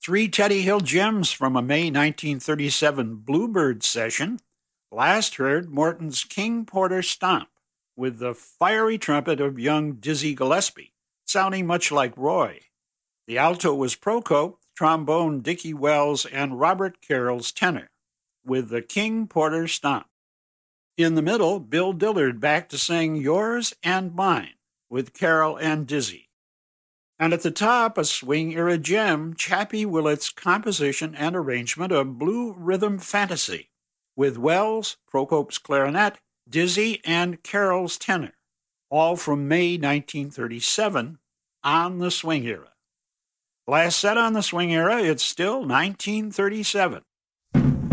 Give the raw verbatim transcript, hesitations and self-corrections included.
Three Teddy Hill gems from a May nineteen thirty-seven Bluebird session. Last heard Morton's King Porter Stomp with the fiery trumpet of young Dizzy Gillespie, sounding much like Roy. The alto was Procope, trombone Dickie Wells, and Robert Carroll's tenor with the King Porter Stomp. In the middle, Bill Dillard back to sing Yours and Mine with Carroll and Dizzy. And at the top, a swing-era gem, Chappie Willett's composition and arrangement of Blue Rhythm Fantasy with Wells, Procope's clarinet, Dizzy, and Carroll's tenor, all from May nineteen thirty-seven on the swing era. Last set on the swing era, it's still nineteen thirty-seven.